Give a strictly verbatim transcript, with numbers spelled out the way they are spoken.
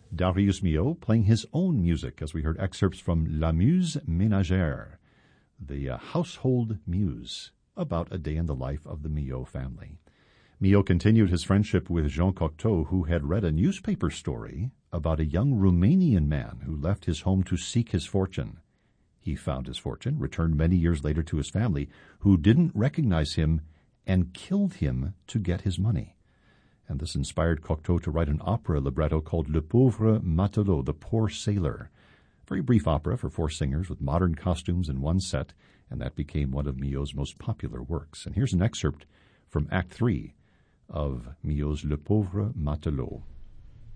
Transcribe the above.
Darius Milhaud playing his own music as we heard excerpts from La Muse Ménagère, the uh, household muse, about a day in the life of the Milhaud family. Milhaud continued his friendship with Jean Cocteau, who had read a newspaper story about a young Romanian man who left his home to seek his fortune. He found his fortune, returned many years later to his family, who didn't recognize him and killed him to get his money. And this inspired Cocteau to write an opera libretto called Le Pauvre Matelot, The Poor Sailor. Very brief opera for four singers with modern costumes in one set, and that became one of Milhaud's most popular works. And here's an excerpt from Act Three of Milhaud's Le Pauvre Matelot.